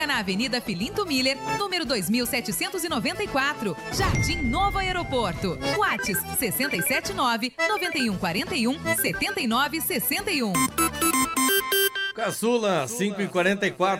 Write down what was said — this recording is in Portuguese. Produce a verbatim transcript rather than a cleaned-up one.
Na Avenida Filinto Miller, número dois mil setecentos e noventa e quatro, Jardim Novo Aeroporto. WhatsApp sessenta e sete nove, noventa e um quarenta e um, setenta e nove sessenta e um. Caçula, cinco e quarenta e quatro.